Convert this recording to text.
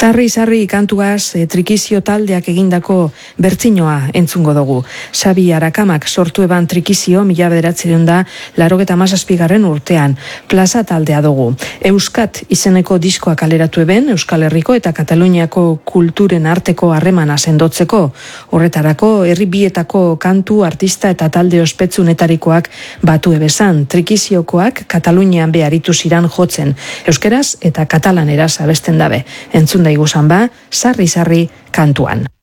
Sarri kantuaz trikizio taldeak egindako bertsinoa entzungo dugu. Xabi Arakamak sortu eban trikizio 1987 urtean. Plaza taldea dugu. Euskat izeneko diskoa kaleratu eben, Euskal Herriko eta Kataluniako kulturen arteko harremana sendotzeko. Horretarako herri bietako kantu, artista eta talde ospetsunetarikoak batu ebezan. Trikiziokoak Katalunian beharitu ziran jotzen. Euskeraz eta katalaneraz abesten dabe. Entzun daiguzan ba, sarri kantuan.